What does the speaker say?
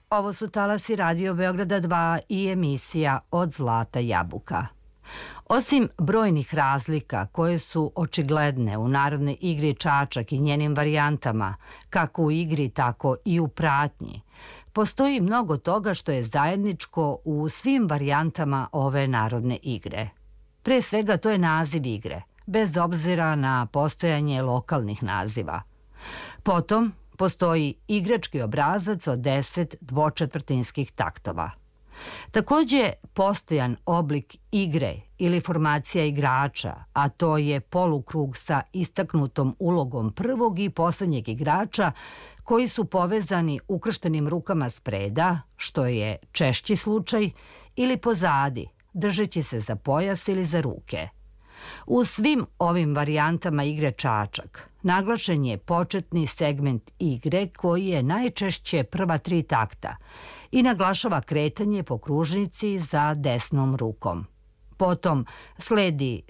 Ovo su talasi Radio Beograda 2 i emisija Od zlata jabuka. Osim brojnih razlika koje su očigledne u narodnoj igri čačak i njenim varijantama, kako u igri, tako i u pratnji, postoji mnogo toga što je zajedničko u svim varijantama ove narodne igre. Pre svega to je naziv igre, bez obzira na postojanje lokalnih naziva. Potom postoji igrački obrazac od 10 dvočetvrtinskih taktova. Takođe, postojan oblik igre ili formacija igrača, a to je polukrug sa istaknutom ulogom prvog i poslednjeg igrača koji su povezani ukrštenim rukama spreda, što je češći slučaj, ili pozadi, držeći se za pojas ili za ruke. U svim ovim varijantama igre čačak naglašen je početni segment igre koji je najčešće prva 3 takta i naglašava kretanje po kružnici za desnom rukom. Potom sledi